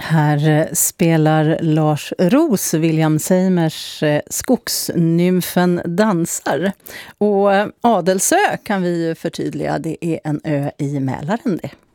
Här spelar Lars Roos William Seimers Skogsnymfen dansar. Och Adelsö kan vi förtydliga, det är en ö i Mälaren det.